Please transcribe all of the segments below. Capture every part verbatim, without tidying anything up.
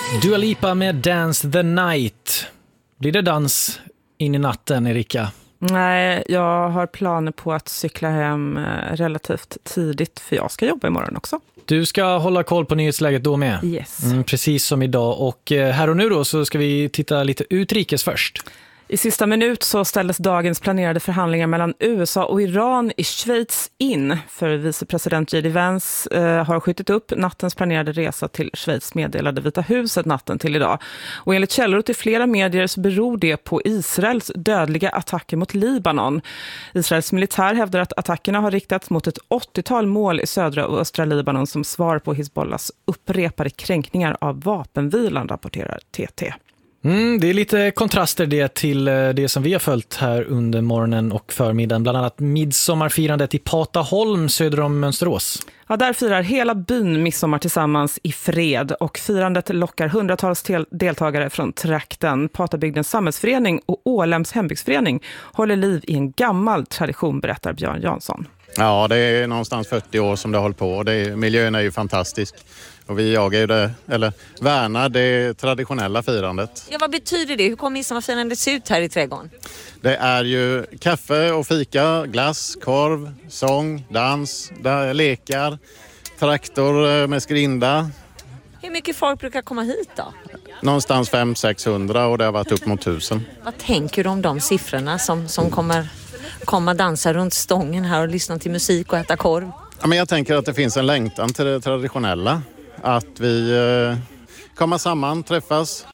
Dua Lipa med Dance the Night. Blir det dans in i natten, Erika? Nej, jag har planer på att cykla hem relativt tidigt för jag ska jobba imorgon också. Du ska hålla koll på nyhetsläget då med? Yes. Mm, precis som idag. Och här och nu då så ska vi titta lite utrikes först. I sista minut så ställdes dagens planerade förhandlingar mellan U S A och Iran i Schweiz in. För vicepresident J D Vance eh, har skjutit upp nattens planerade resa till Schweiz, meddelade Vita huset natten till idag. Och enligt källor till flera medier så beror det på Israels dödliga attacker mot Libanon. Israels militär hävdar att attackerna har riktats mot ett åttiotal mål i södra och östra Libanon som svar på Hizbollahs upprepade kränkningar av vapenvilan, rapporterar T T. Mm, det är lite kontraster det till det som vi har följt här under morgonen och förmiddagen. Bland annat midsommarfirandet i Pataholm söder om Mönsterås. Ja, där firar hela byn midsommar tillsammans i fred och firandet lockar hundratals tel- deltagare från trakten. Patabygdens samhällsförening och Ålems hembygdsförening håller liv i en gammal tradition, berättar Björn Jansson. Ja, det är någonstans fyrtio år som det håller på. Det är, miljön är ju fantastisk. Och vi jagar ju det, eller värnar det traditionella firandet. Ja, vad betyder det? Hur kommer midsommarfirandet se ut här i trädgården? Det är ju kaffe och fika, glass, korv, sång, dans, där, lekar, traktor med skrinda. Hur mycket folk brukar komma hit då? Någonstans fem till sexhundra och det har varit upp mot tusen. Vad tänker du om de siffrorna som, som kommer komma dansa runt stången här och lyssna till musik och äta korv? Ja, men jag tänker att det finns en längtan till det traditionella. Att vi eh, kommer samman, träffas.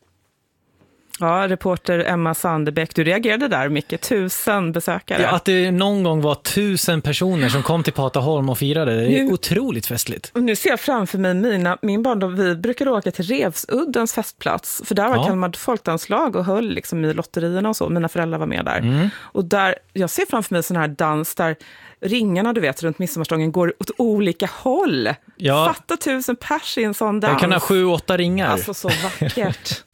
Ja, reporter Emma Sandebäck, du reagerade där mycket, tusen besökare. Ja, att det någon gång var tusen personer som kom till Pataholm och firade, det är nu, otroligt festligt. Och nu ser jag framför mig mina, min barndom, vi brukade åka till Revsuddens festplats, för där var ja. Kalmar folkdanslag och höll liksom i lotterierna och så, mina föräldrar var med där. Mm. Och där, jag ser framför mig sån här dans där ringarna, du vet, runt midsommarstången går åt olika håll. Ja. Fatta tusen pers i en sån dans. Jag kan ha sju, åtta ringar. Alltså så vackert.